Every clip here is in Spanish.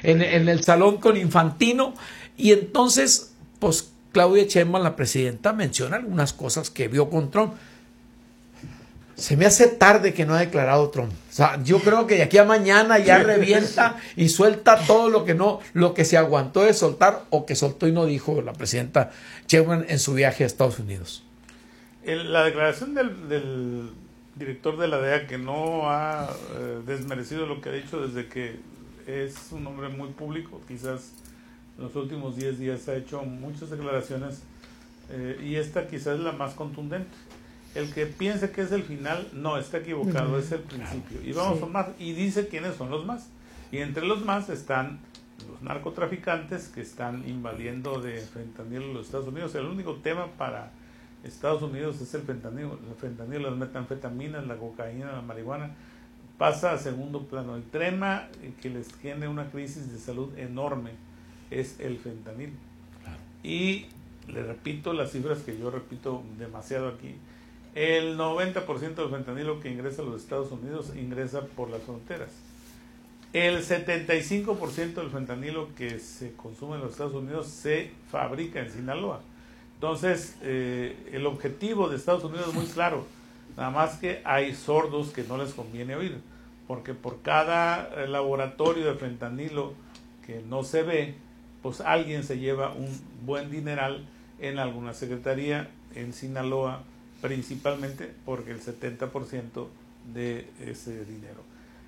en el salón con Infantino, y entonces, pues Claudia Sheinbaum, la presidenta, menciona algunas cosas que vio con Trump. Se me hace tarde que no ha declarado Trump. O sea, yo creo que de aquí a mañana ya revienta y suelta todo lo que se aguantó de soltar o que soltó y no dijo la presidenta Sheinbaum en su viaje a Estados Unidos. La declaración del director de la DEA, que no ha desmerecido lo que ha dicho desde que es un hombre muy público, quizás en los últimos 10 días ha hecho muchas declaraciones y esta quizás es la más contundente. El que piense que es el final, no, está equivocado, es el principio. Y vamos a más, y dice quiénes son los más. Y entre los más están los narcotraficantes que están invadiendo de fentanilo en los Estados Unidos. El único tema para Estados Unidos es el fentanilo, las metanfetaminas, la cocaína, la marihuana. Pasa a segundo plano. El tema que les tiene una crisis de salud enorme es el fentanilo. Y le repito las cifras que yo repito demasiado aquí. El 90% del fentanilo que ingresa a los Estados Unidos ingresa por las fronteras. El 75% del fentanilo que se consume en los Estados Unidos se fabrica en Sinaloa. Entonces, el objetivo de Estados Unidos es muy claro. Nada más que hay sordos que no les conviene oír. Porque por cada laboratorio de fentanilo que no se ve, pues alguien se lleva un buen dineral en alguna secretaría en Sinaloa, principalmente porque el 70% de ese dinero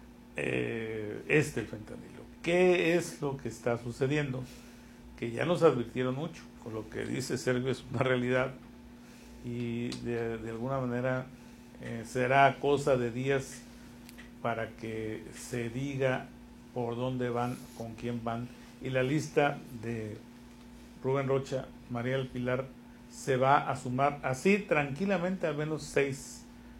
es del fentanilo. ¿Qué es lo que está sucediendo? Que ya nos advirtieron mucho, con lo que dice Sergio es una realidad y de alguna manera será cosa de días para que se diga por dónde van, con quién van, y la lista de Rubén Rocha, María del Pilar, se va a sumar así tranquilamente al menos 6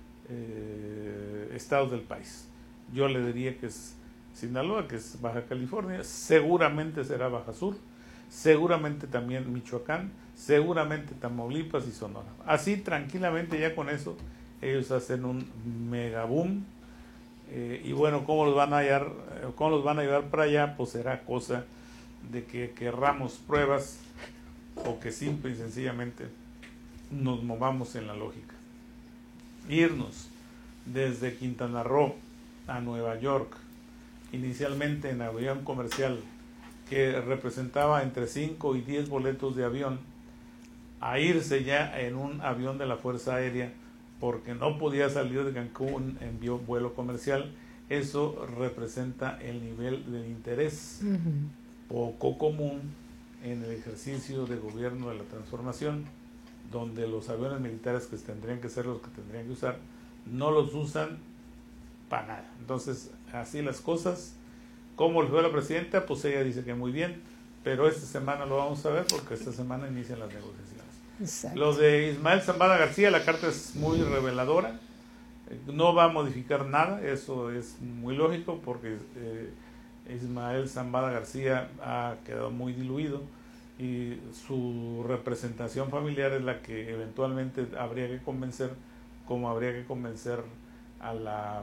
estados del país. Yo le diría que es Sinaloa, que es Baja California, seguramente será Baja Sur, seguramente también Michoacán, seguramente Tamaulipas y Sonora. Así tranquilamente, ya con eso ellos hacen un mega boom. Y bueno, ¿cómo los van a llevar para allá? Pues será cosa de que querramos pruebas o que simple y sencillamente nos movamos en la lógica. Irnos desde Quintana Roo a Nueva York, inicialmente en avión comercial que representaba entre 5 y 10 boletos de avión, a irse ya en un avión de la Fuerza Aérea porque no podía salir de Cancún en vuelo comercial. Eso representa el nivel de interés poco común en el ejercicio de gobierno de la transformación, donde los aviones militares que tendrían que ser los que tendrían que usar, no los usan para nada. Entonces, así las cosas. ¿Cómo les fue a la presidenta? Pues ella dice que muy bien, pero esta semana lo vamos a ver porque esta semana inician las negociaciones. Exacto. Lo de Ismael Zambada García, la carta es muy reveladora, no va a modificar nada, eso es muy lógico porque Ismael Zambada García ha quedado muy diluido y su representación familiar es la que eventualmente habría que convencer, como habría que convencer a la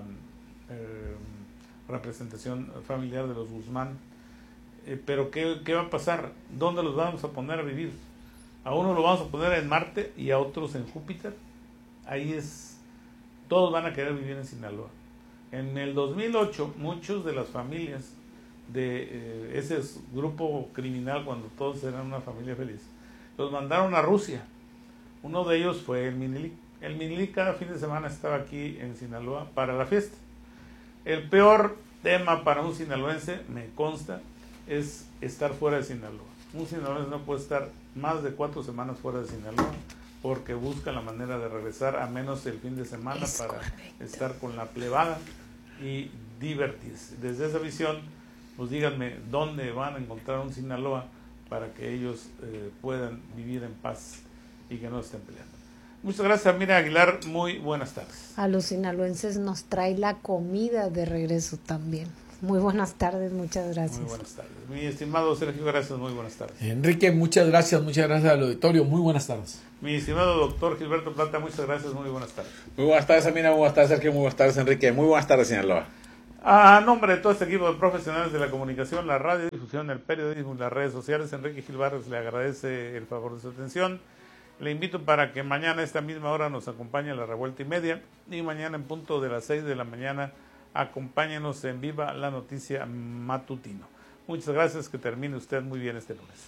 representación familiar de los Guzmán. Pero ¿qué va a pasar? ¿Dónde los vamos a poner a vivir? A uno lo vamos a poner en Marte y a otros en Júpiter. Ahí es, todos van a querer vivir en Sinaloa. En el 2008, muchos de las familias de ese grupo criminal, cuando todos eran una familia feliz, los mandaron a Rusia. Uno de ellos fue el Minilic. El Minilic cada fin de semana estaba aquí en Sinaloa para la fiesta. El peor tema para un sinaloense, me consta, es estar fuera de Sinaloa. Un sinaloense no puede estar más de 4 semanas fuera de Sinaloa porque busca la manera de regresar a menos el fin de semana para estar con la plebada y divertirse. Desde esa visión, pues díganme dónde van a encontrar un Sinaloa para que ellos puedan vivir en paz y que no estén peleando. Muchas gracias, Mira Aguilar, muy buenas tardes. A los sinaloenses nos trae la comida de regreso también. Muy buenas tardes, muchas gracias. Muy buenas tardes. Mi estimado Sergio, gracias, muy buenas tardes. Enrique, muchas gracias al auditorio, muy buenas tardes. Mi estimado doctor Gilberto Plata, muchas gracias, muy buenas tardes. Muy buenas tardes, Amina, muy buenas tardes, Sergio, muy buenas tardes, Enrique, muy buenas tardes, Sinaloa. A nombre de todo este equipo de profesionales de la comunicación, la radiodifusión, el periodismo y las redes sociales, Enrique Gil Barrios le agradece el favor de su atención. Le invito para que mañana a esta misma hora nos acompañe a la Revuelta y Media, y mañana en punto de las 6 de la mañana acompáñenos en Viva la Noticia Matutino. Muchas gracias, que termine usted muy bien este lunes.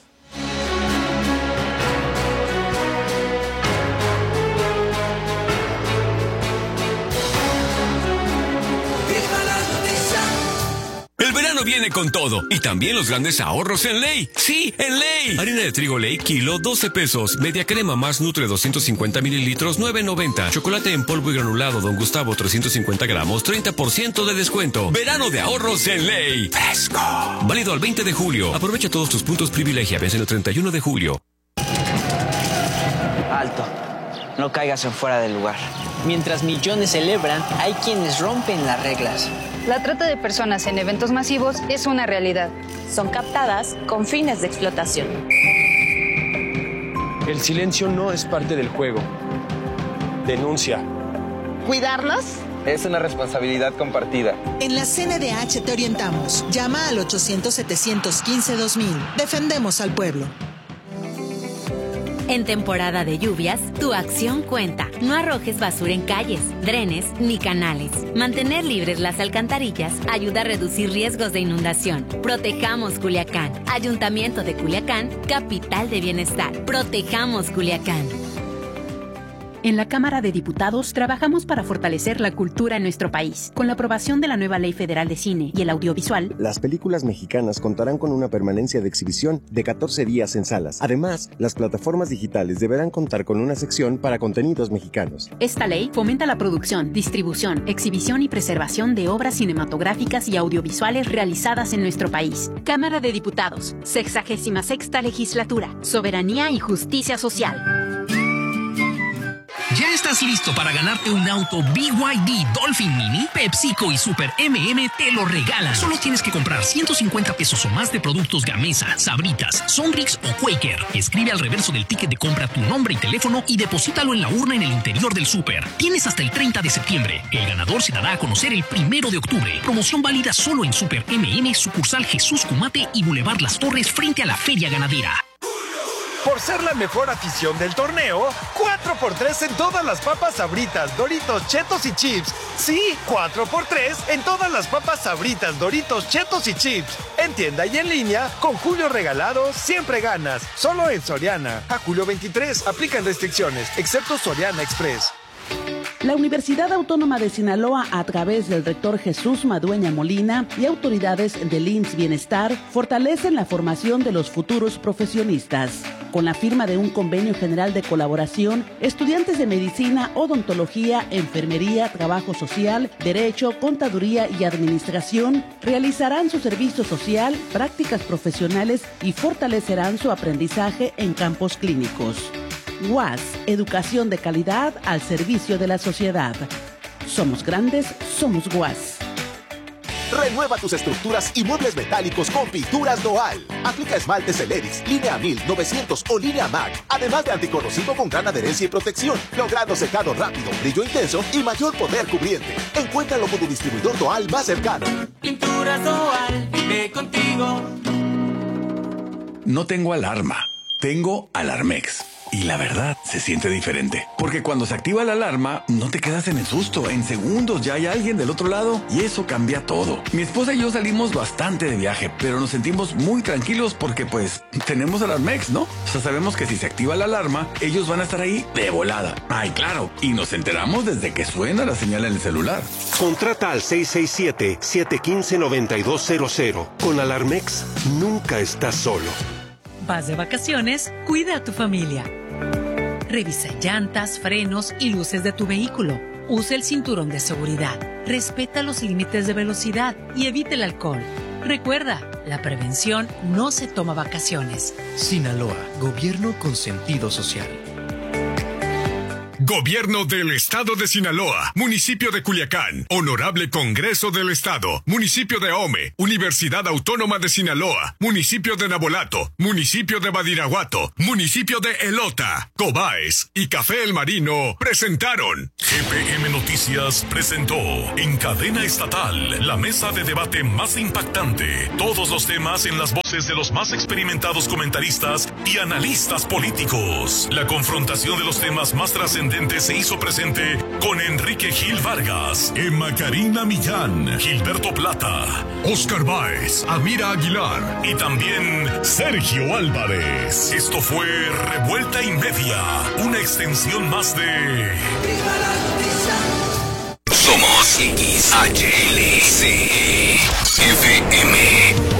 El verano viene con todo y también los grandes ahorros en Ley. Sí, en Ley. Harina de trigo Ley, kilo, 12 pesos. Media crema más Nutre, 250 mililitros, 9.90. Chocolate en polvo y granulado Don Gustavo, 350 gramos, 30% de descuento. Verano de ahorros en Ley. Fresco. Válido al 20 de julio. Aprovecha todos tus puntos privilegia. Vence el 31 de julio. Alto. No caigas en fuera del lugar. Mientras millones celebran, hay quienes rompen las reglas. La trata de personas en eventos masivos es una realidad. Son captadas con fines de explotación. El silencio no es parte del juego. Denuncia. ¿Cuidarlos? Es una responsabilidad compartida. En la CNDH te orientamos. Llama al 800-715-2000. Defendemos al pueblo. En temporada de lluvias, tu acción cuenta. No arrojes basura en calles, drenes ni canales. Mantener libres las alcantarillas ayuda a reducir riesgos de inundación. Protejamos Culiacán. Ayuntamiento de Culiacán, capital de bienestar. Protejamos Culiacán. En la Cámara de Diputados trabajamos para fortalecer la cultura en nuestro país. Con la aprobación de la nueva Ley Federal de Cine y el Audiovisual, las películas mexicanas contarán con una permanencia de exhibición de 14 días en salas. Además, las plataformas digitales deberán contar con una sección para contenidos mexicanos. Esta ley fomenta la producción, distribución, exhibición y preservación de obras cinematográficas y audiovisuales realizadas en nuestro país. Cámara de Diputados, 66ª Legislatura, Soberanía y Justicia Social. ¿Ya estás listo para ganarte un auto BYD Dolphin Mini? PepsiCo y Super MM te lo regalan. Solo tienes que comprar 150 pesos o más de productos Gamesa, Sabritas, Sonrix o Quaker. Escribe al reverso del ticket de compra tu nombre y teléfono y deposítalo en la urna en el interior del súper. Tienes hasta el 30 de septiembre. El ganador se dará a conocer el 1 de octubre. Promoción válida solo en Super MM, sucursal Jesús Cumate y Boulevard Las Torres frente a la Feria Ganadera. Por ser la mejor afición del torneo, 4x3 en todas las papas Sabritas, Doritos, Chetos y Chips. Sí, 4x3 en todas las papas Sabritas, Doritos, Chetos y Chips. En tienda y en línea, con Julio Regalado siempre ganas. Solo en Soriana. A julio 23, aplican restricciones, excepto Soriana Express. La Universidad Autónoma de Sinaloa, a través del rector Jesús Madueña Molina y autoridades del IMSS Bienestar, fortalecen la formación de los futuros profesionistas. Con la firma de un convenio general de colaboración, estudiantes de medicina, odontología, enfermería, trabajo social, derecho, contaduría y administración realizarán su servicio social, prácticas profesionales y fortalecerán su aprendizaje en campos clínicos. UAS, educación de calidad al servicio de la sociedad. Somos grandes, somos UAS. Renueva tus estructuras y muebles metálicos con Pinturas Doal. Aplica esmaltes Celeris, línea 1000, 900 o línea MAC. Además de anticorrosivo con gran adherencia y protección, logrando secado rápido, brillo intenso y mayor poder cubriente. Encuéntralo con tu distribuidor Doal más cercano. Pinturas Doal, vive contigo. No tengo alarma, tengo Alarmex. Y la verdad, se siente diferente. Porque cuando se activa la alarma, no te quedas en el susto. En segundos ya hay alguien del otro lado y eso cambia todo. Mi esposa y yo salimos bastante de viaje, pero nos sentimos muy tranquilos porque pues tenemos Alarmex, ¿no? O sea, sabemos que si se activa la alarma, ellos van a estar ahí de volada. Ay, claro. Y nos enteramos desde que suena la señal en el celular. Contrata al 667-715-9200. Con Alarmex, nunca estás solo. Vas de vacaciones, cuida a tu familia. Revisa llantas, frenos y luces de tu vehículo. Usa el cinturón de seguridad. Respeta los límites de velocidad y evite el alcohol. Recuerda, la prevención no se toma vacaciones. Sinaloa, gobierno con sentido social. Gobierno del Estado de Sinaloa, Municipio de Culiacán, Honorable Congreso del Estado, Municipio de Ahome, Universidad Autónoma de Sinaloa, Municipio de Nabolato, Municipio de Badiraguato, Municipio de Elota, Cobaes y Café El Marino presentaron. GPM Noticias presentó en cadena estatal la mesa de debate más impactante. Todos los temas en las voces de los más experimentados comentaristas y analistas políticos. La confrontación de los temas más trascendentes se hizo presente con Enrique Gil Vargas, Emma Karina Millán, Gilberto Plata, Oscar Báez, Amira Aguilar y también Sergio Álvarez. Esto fue Revuelta y Media, una extensión más de... Somos XHLC FM.